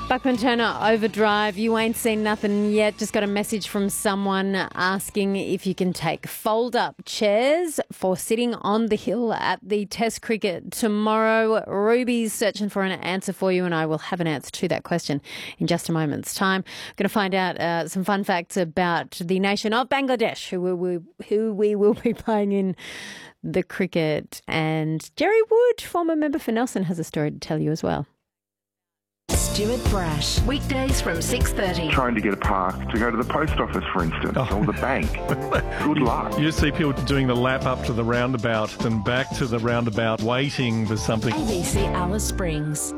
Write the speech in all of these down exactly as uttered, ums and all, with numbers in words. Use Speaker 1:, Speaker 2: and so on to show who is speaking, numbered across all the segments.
Speaker 1: Buckman Turner Overdrive. You ain't seen nothing yet. Just got a message from someone asking if you can take fold-up chairs for sitting on the hill at the Test cricket tomorrow. Ruby's searching for an answer for you, and I will have an answer to that question in just a moment's time. I'm going to find out uh, some fun facts about the nation of Bangladesh, who we, we, who we will be playing in the cricket. And Jerry Wood, former member for Nelson, has a story to tell you as well.
Speaker 2: Stuart Brash, weekdays from six thirty.
Speaker 3: Trying to get a pass to go to the post office, for instance, oh. or the bank. Good luck.
Speaker 4: You see people doing the lap up to the roundabout and back to the roundabout, waiting for something.
Speaker 2: A B C Alice Springs.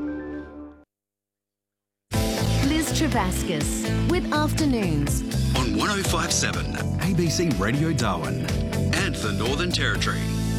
Speaker 2: Liz Travascus with Afternoons
Speaker 5: on one oh five point seven A B C Radio Darwin and the Northern Territory.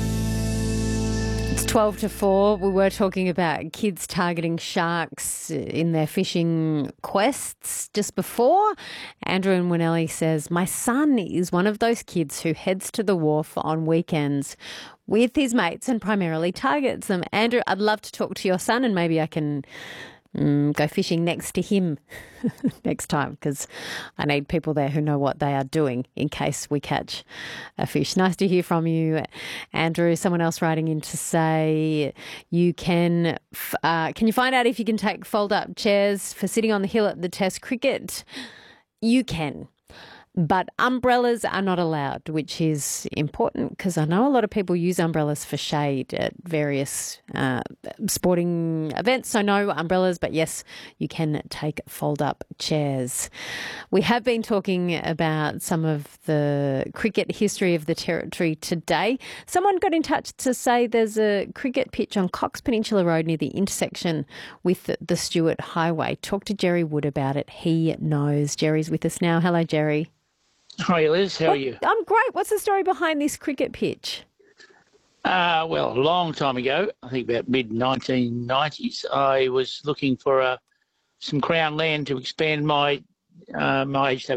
Speaker 1: It's twelve to four. We were talking about kids targeting sharks in their fishing quests just before. Andrew in Winnelly says, my son is one of those kids who heads to the wharf on weekends with his mates and primarily targets them. Andrew, I'd love to talk to your son and maybe I can mm, go fishing next to him next time, because I need people there who know what they are doing in case we catch a fish. Nice to hear from you, Andrew. Someone else writing in to say you can, uh, can you find out if you can take fold-up chairs for sitting on the hill at the Test cricket? You can. But umbrellas are not allowed, which is important because I know a lot of people use umbrellas for shade at various uh, sporting events. So no umbrellas, but yes, you can take fold-up chairs. We have been talking about some of the cricket history of the Territory today. Someone got in touch to say there's a cricket pitch on Cox Peninsula Road near the intersection with the, the Stuart Highway. Talk to Jerry Wood about it. He knows. Jerry's with us now. Hello, Jerry.
Speaker 6: Hi, Liz. How
Speaker 1: well,
Speaker 6: are you?
Speaker 1: I'm great. What's the story behind this cricket pitch?
Speaker 6: Uh, well, a long time ago, I think about mid nineteen nineties, I was looking for uh, some Crown land to expand my uh, my